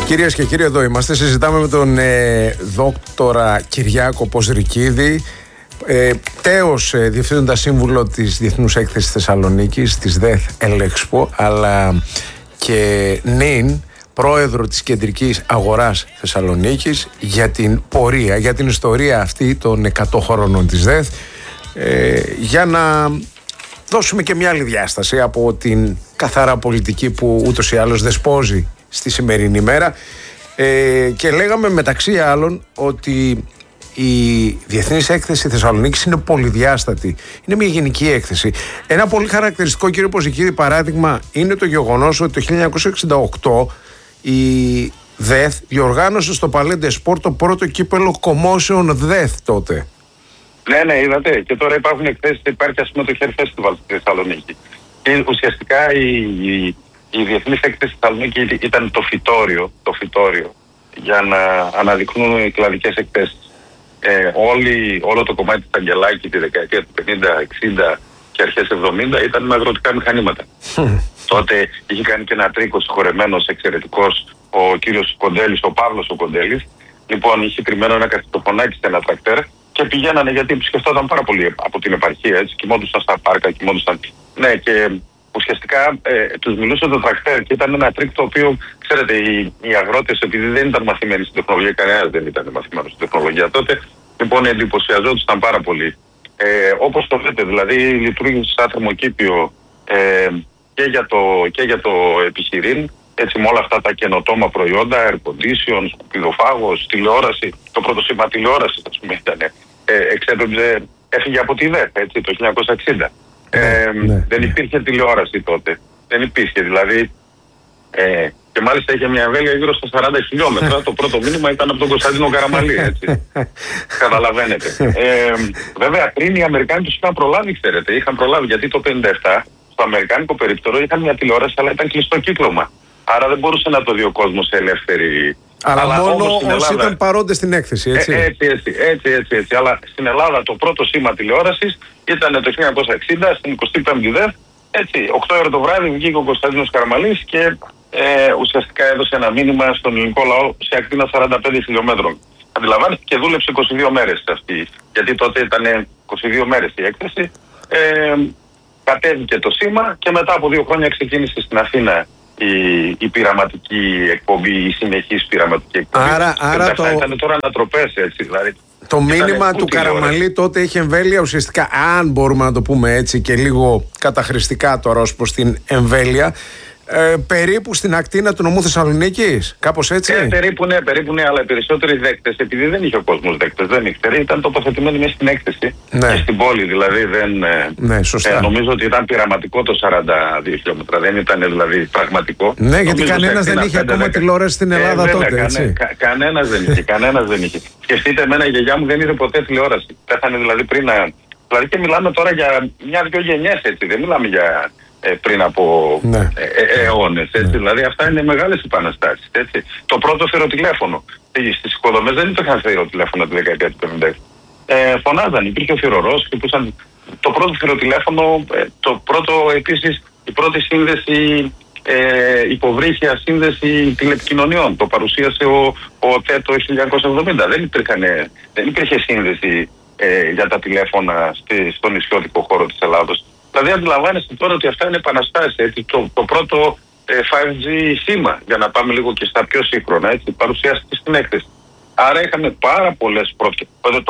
Κυρίες και κύριοι, εδώ είμαστε. Συζητάμε με τον δόκτορα Κυριάκο Ποζρικίδη, τέος διευθύνοντα σύμβουλο της Διεθνούς Έκθεσης Θεσσαλονίκης, της ΔΕΘ Ελέξπο, αλλά και νυν πρόεδρο της Κεντρικής Αγοράς Θεσσαλονίκης, για την πορεία, για την ιστορία αυτή των 100 χρόνων της ΔΕΘ, για να δώσουμε και μια άλλη διάσταση από την καθαρά πολιτική που ούτως ή άλλως δεσπόζει στη σημερινή ημέρα. Και λέγαμε μεταξύ άλλων ότι η Διεθνής Έκθεση Θεσσαλονίκης είναι πολυδιάστατη. Είναι μια γενική έκθεση. Ένα πολύ χαρακτηριστικό, κύριε Ποζρικίδη, παράδειγμα είναι το γεγονός ότι το 1968 η ΔΕΘ διοργάνωσε στο Παλέντε Σπορ το πρώτο κύπελο κομμόσεων ΔΕΘ τότε. Ναι, είδατε. Και τώρα υπάρχουν εκθέσεις, υπάρχει ας πούμε το Hair Festival στη Θεσσαλονίκη. Και ουσιαστικά η Διεθνής Έκθεση Θεσσαλονίκη ήταν το φυτόριο για να αναδειχνούν οι κλαδικές εκθέσεις. Όλο το κομμάτι της Αγγελάκη τη δεκαετία του 50, 60 και αρχές 70 ήταν με αγροτικά μηχανήματα. Τότε είχε κάνει και ένα τρίκο συγχωρεμένος εξαιρετικός ο κύριος Κοντέλης, ο Παύλος ο Κοντέλης. Λοιπόν, είχε κρυμμένο ένα καθιστοφωνάκι σε ένα τρακτέρ και πηγαίνανε, γιατί σκεφτόταν πάρα πολύ από την επαρχία, έτσι, κοιμόντουσαν στα πάρκα, κοιμόντουσαν. Ναι, και ουσιαστικά τους μιλούσε το τρακτέρ και ήταν ένα τρίκ το οποίο, ξέρετε, οι αγρότες, επειδή δεν ήταν μαθημένοι στην τεχνολογία, κανένας δεν ήταν μαθημένος στην τεχνολογία τότε, λοιπόν εντυπωσιαζόντουσαν πάρα πολύ. Όπως το λέτε, δηλαδή λειτουργήσε σαν θερμοκήπιο και για το επιχειρήν, έτσι, με όλα αυτά τα καινοτόμα προϊόντα, air condition, σκουπιδοφάγος, τηλεόραση. Το πρώτο σήμα τηλεόραση, ας πούμε, ήταν. Έφυγε από τη ΔΕΘ, έτσι, το 1960. Δεν υπήρχε τηλεόραση τότε. Δεν υπήρχε, δηλαδή. Και μάλιστα είχε μια εμβέλεια γύρω στα 40 χιλιόμετρα. Το πρώτο μήνυμα ήταν από τον Κωνσταντίνο Καραμαλή, έτσι. Καταλαβαίνετε. Βέβαια, πριν οι Αμερικάνοι τους είχαν προλάβει, ξέρετε. Είχαν προλάβει, γιατί το 1957 στο αμερικάνικο περίπτερο είχαν μια τηλεόραση, αλλά ήταν κλειστό κύκλωμα. Άρα δεν μπορούσε να το δει ο κόσμος σε ελεύθερη. Αλλά μόνο όσοι ήταν παρόντες στην έκθεση, έτσι. Έτσι. Αλλά στην Ελλάδα το πρώτο σήμα τηλεόρασης ήταν το 1960 στην 25η ΔΕΘ. Έτσι, 8 ώρα το βράδυ βγήκε ο Κωνσταντίνος Καραμαλής και ουσιαστικά έδωσε ένα μήνυμα στον ελληνικό λαό σε ακτίνα 45 χιλιόμετρων. Αντιλαμβάνεστε, και δούλεψε 22 μέρες αυτή. Γιατί τότε ήταν 22 μέρες η έκθεση. Κατέβηκε το σήμα και μετά από 2 χρόνια ξεκίνησε στην Αθήνα η πειραματική εκπομπή, η συνεχής πειραματική εκπομπή. Άρα ήταν τώρα ανατροπές, έτσι, δηλαδή. Το μήνυμα του Καραμαλή τότε είχε εμβέλεια ουσιαστικά, αν μπορούμε να το πούμε έτσι και λίγο καταχρηστικά τώρα ως προς την εμβέλεια, περίπου στην ακτίνα του νομού Θεσσαλονίκης, κάπως έτσι. Περίπου ναι, αλλά οι περισσότεροι δέκτες, επειδή δεν είχε ο κόσμος δέκτες, δεν ήξερε, ήταν τοποθετημένοι μέσα στην έκθεση και στην πόλη, δηλαδή δεν. Σωστά. Νομίζω ότι ήταν πειραματικό το 42 χιλιόμετρα, δεν ήταν δηλαδή πραγματικό. Ναι, γιατί κανένας δεν είχε ακόμα τηλεόραση στην Ελλάδα τότε. Κανένας δεν είχε. Σκεφτείτε, εμένα η γιαγιά μου δεν είδε ποτέ τηλεόραση. Πέθανε δηλαδή πριν. Δηλαδή και μιλάμε τώρα για 1-2 γενιές, έτσι. Δεν μιλάμε για πριν από αιώνες, έτσι. Δηλαδή αυτά είναι μεγάλες επαναστάσεις, έτσι. Το πρώτο θηροτηλέφωνο. Στις οικοδομές δεν υπήρχαν θηροτηλέφωνα τη δεκαετία του 50. Φωνάζαν, υπήρχε ο θηρορός, χτυπούσαν. Το πρώτο θηροτηλέφωνο, το πρώτο επίσης, η πρώτη σύνδεση, υποβρύχια σύνδεση τηλεπικοινωνιών. Το παρουσίασε ο ΤΕ το 1970. Δεν υπήρχε σύνδεση για τα τηλέφωνα στον νησιώτικο χώρο της Ελλάδος. Δηλαδή αντιλαμβάνεστε τώρα ότι αυτά είναι επαναστάσεις, έτσι. Το πρώτο 5G σήμα, για να πάμε λίγο και στα πιο σύγχρονα, έτσι, παρουσιάστηκε στην έκθεση. Άρα είχαμε πάρα πολλές πρώτες.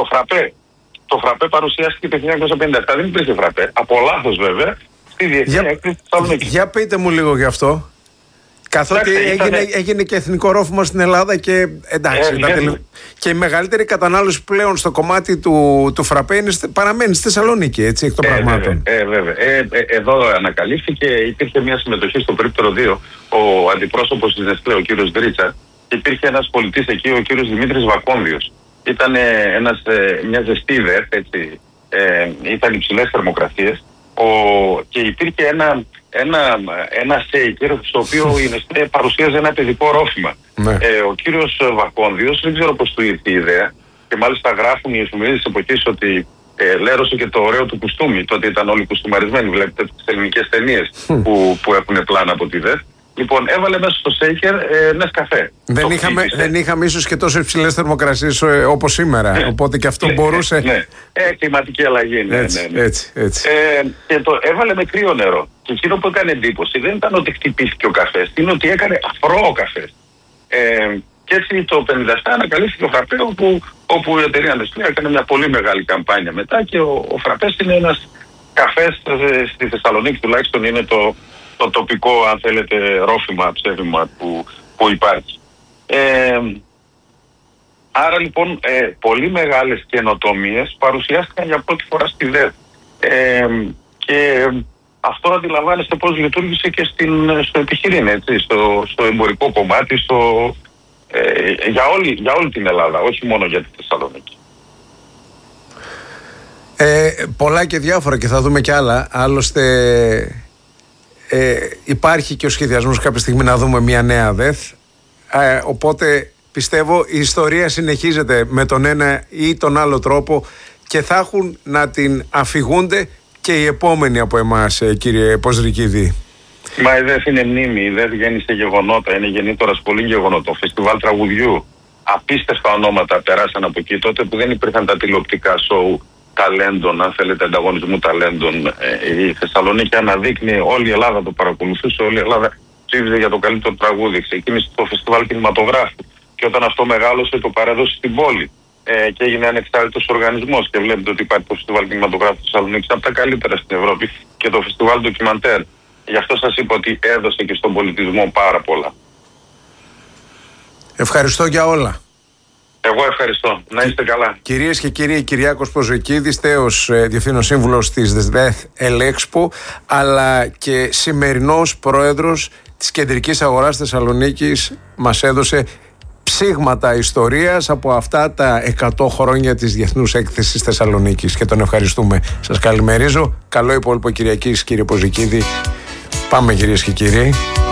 Το φραπέ παρουσιάστηκε το 1957, δεν υπήρχε φραπέ. Από λάθος βέβαια, στη Διεθνή Έκθεση Θεσσαλονίκη. Για πείτε μου λίγο γι' αυτό. Καθότι έγινε και εθνικό ρόφημα στην Ελλάδα και εντάξει, και η μεγαλύτερη κατανάλωση πλέον στο κομμάτι του φραπέ παραμένει στη Θεσσαλονίκη, έτσι, εκ των πραγμάτων. Βέβαια. Εδώ ανακαλύφθηκε, υπήρχε μια συμμετοχή στο περίπτερο 2, ο αντιπρόσωπος της Νεστλέ, ο κύριος Δρίτσα, υπήρχε ένας πολιτής εκεί, ο κύριος Δημήτρης Βακόνδιος. Ήταν μια ζεστή ΔΕΘ, έτσι, ήταν υψηλές θερμοκρασίες. Και υπήρχε ένα σέικερ στο οποίο η Νεστλέ παρουσίαζε ένα παιδικό ρόφημα. Ο κύριος Βακόνδιος, δεν ξέρω πώς του ήρθε η ιδέα, και μάλιστα γράφουν οι εφημερίδες της εποχής ότι λέρωσε και το ωραίο του κουστούμι. Τότε ήταν όλοι κουστούμαρισμένοι, βλέπετε τις ελληνικές ταινίες που έχουν πλάνα από τη ΔΕΘ. Λοιπόν, έβαλε μέσα στο σέικερ Νεσκαφέ. Δεν είχαμε ίσως και τόσο υψηλές θερμοκρασίες όπως σήμερα. Οπότε και αυτό μπορούσε. Ναι, κλιματική αλλαγή. Έτσι. Και το έβαλε με κρύο νερό. Και εκείνο που έκανε εντύπωση δεν ήταν ότι χτυπήθηκε ο καφές, είναι ότι έκανε αφρό ο καφές. Και έτσι το 1957 ανακαλύφθηκε ο φραπέ, όπου η εταιρεία Nestlé έκανε μια πολύ μεγάλη καμπάνια μετά, και ο φραπές είναι ένας καφές, στη Θεσσαλονίκη τουλάχιστον είναι το τοπικό, αν θέλετε, ρόφημα, ψεύδημα που υπάρχει. Άρα λοιπόν πολύ μεγάλες καινοτομίες παρουσιάστηκαν για πρώτη φορά στη ΔΕΘ. Και αυτό αντιλαμβάνεστε πώς λειτουργήσε και στο επιχειρήν, έτσι, στο εμπορικό κομμάτι, για όλη την Ελλάδα, όχι μόνο για τη Θεσσαλονίκη. Πολλά και διάφορα, και θα δούμε κι άλλα. Άλλωστε υπάρχει και ο σχεδιασμός κάποια στιγμή να δούμε μια νέα ΔΕΘ. Οπότε πιστεύω η ιστορία συνεχίζεται με τον ένα ή τον άλλο τρόπο και θα έχουν να την αφηγούνται και οι επόμενοι από εμάς, κύριε Ποζρικίδη. Μα η ΔΕΘ είναι μνήμη, η ΔΕΘ γέννησε γεγονότα, είναι γεννήτωρας πολλών γεγονότων. Φεστιβάλ τραγουδιού, απίστευτα ονόματα περάσαν από εκεί, τότε που δεν υπήρχαν τα τηλεοπτικά σοου ταλέντων, αν θέλετε, ανταγωνισμού ταλέντων. Η Θεσσαλονίκη αναδείκνει, όλη η Ελλάδα το παρακολουθούσε, όλη η Ελλάδα ψήφιζε για το καλύτερο τραγούδι. Ξεκίνησε το φεστιβάλ κινηματογράφου και όταν αυτό μεγάλωσε το παρέδωσε στην πόλη και έγινε ανεξάρτητος οργανισμός, και βλέπετε ότι υπάρχει το φεστιβάλ κινηματογράφου της Θεσσαλονίκης, από τα καλύτερα στην Ευρώπη, και το φεστιβάλ ντοκιμαντέρ. Γι' αυτό σας είπα ότι έδωσε και στον πολιτισμό πάρα πολλά. Ευχαριστώ για όλα. Εγώ ευχαριστώ. Να είστε καλά. Κυρίες και κύριοι, Κυριάκος Ποζρικίδης, τέος διευθύνων σύμβουλος της ΔΕΘ Ελέξπο, αλλά και σημερινός πρόεδρος της Κεντρικής Αγοράς Θεσσαλονίκης, μας έδωσε ψήγματα ιστορίας από αυτά τα 100 χρόνια της Διεθνούς Έκθεσης Θεσσαλονίκης, και τον ευχαριστούμε. Σας καλημερίζω. Καλό υπόλοιπο Κυριακής, κύριε Ποζρικίδη. Πάμε, κυρίες και κύριοι.